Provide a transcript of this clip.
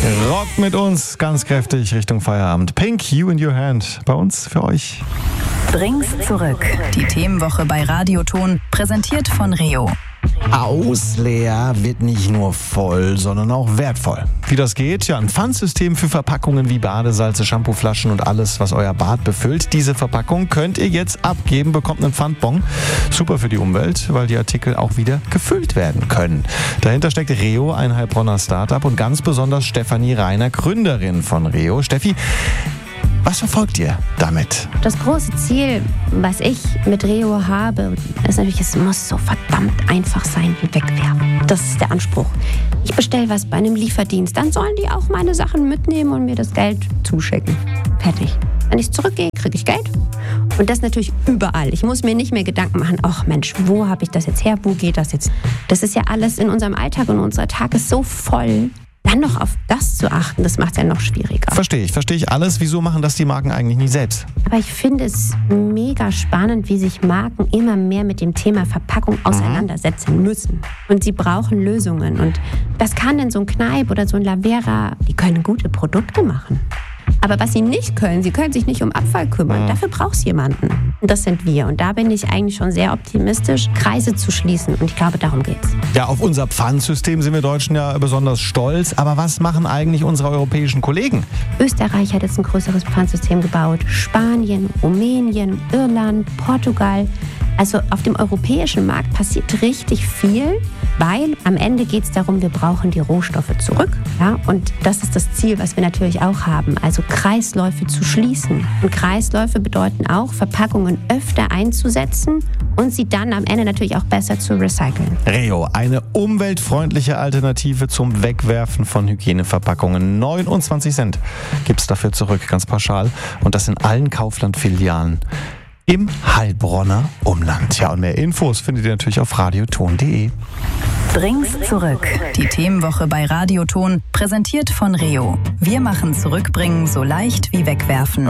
Rock mit uns ganz kräftig Richtung Feierabend. Pink, You in Your Hand. Bei uns für euch. Bring's zurück. Die Themenwoche bei Radioton, präsentiert von Reo. Ausleer wird nicht nur voll, sondern auch wertvoll. Wie das geht? Ja, ein Pfandsystem für Verpackungen wie Badesalze, Shampooflaschen und alles, was euer Bad befüllt. Diese Verpackung könnt ihr jetzt abgeben, bekommt einen Pfandbon. Super für die Umwelt, weil die Artikel auch wieder gefüllt werden können. Dahinter steckt Reo, ein Heilbronner Startup, und ganz besonders Stefanie Reiner, Gründerin von Reo. Steffi, was verfolgt ihr damit? Das große Ziel, was ich mit Reo habe, ist natürlich, es muss so verdammt einfach sein wie wegwerfen. Das ist der Anspruch. Ich bestelle was bei einem Lieferdienst, dann sollen die auch meine Sachen mitnehmen und mir das Geld zuschicken. Fertig. Wenn ich zurückgehe, kriege ich Geld. Und das natürlich überall. Ich muss mir nicht mehr Gedanken machen, ach Mensch, wo habe ich das jetzt her, wo geht das jetzt? Das ist ja alles in unserem Alltag und unser Tag ist so voll. Dann noch auf das zu achten, das macht es ja noch schwieriger. Verstehe ich alles. Wieso machen das die Marken eigentlich nicht selbst? Aber ich finde es mega spannend, wie sich Marken immer mehr mit dem Thema Verpackung auseinandersetzen müssen. Und sie brauchen Lösungen. Und das kann denn so ein Kneipp oder so ein Lavera, die können gute Produkte machen. Aber was sie nicht können, sie können sich nicht um Abfall kümmern. Dafür braucht es jemanden. Und das sind wir. Und da bin ich eigentlich schon sehr optimistisch, Kreise zu schließen. Und ich glaube, darum geht's. Ja, auf unser Pfandsystem sind wir Deutschen ja besonders stolz. Aber was machen eigentlich unsere europäischen Kollegen? Österreich hat jetzt ein größeres Pfandsystem gebaut. Spanien, Rumänien, Irland, Portugal. Also auf dem europäischen Markt passiert richtig viel, weil am Ende geht es darum, wir brauchen die Rohstoffe zurück. Ja? Und das ist das Ziel, was wir natürlich auch haben, also Kreisläufe zu schließen. Und Kreisläufe bedeuten auch, Verpackungen öfter einzusetzen und sie dann am Ende natürlich auch besser zu recyceln. Reo, eine umweltfreundliche Alternative zum Wegwerfen von Hygieneverpackungen. 29 Cent gibt es dafür zurück, ganz pauschal. Und das in allen Kaufland-Filialen im Heilbronner Umland. Ja, und mehr Infos findet ihr natürlich auf radioton.de. Bring's zurück. Die Themenwoche bei Radioton, präsentiert von Reo. Wir machen Zurückbringen so leicht wie wegwerfen.